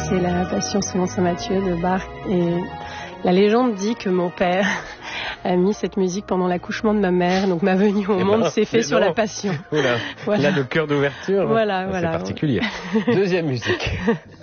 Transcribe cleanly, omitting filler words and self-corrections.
c'est la Passion selon saint Matthieu de Bach. Et la légende dit que mon père a mis cette musique pendant l'accouchement de ma mère, donc ma venue au monde s'est faite sur la Passion. Voilà. Là, le cœur d'ouverture, voilà. c'est particulier. Deuxième musique.